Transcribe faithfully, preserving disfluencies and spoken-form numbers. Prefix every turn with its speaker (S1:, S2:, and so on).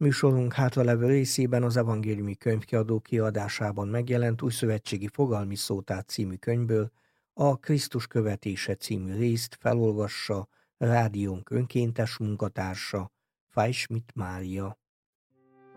S1: Műsorunk hátralevő részében az Evangéliumi Könyvkiadó kiadásában megjelent Újszövetségi Fogalmi Szótár című könyvből a Krisztus követése című részt felolvassa rádiónk önkéntes munkatársa, Fáy Schmidt Mária.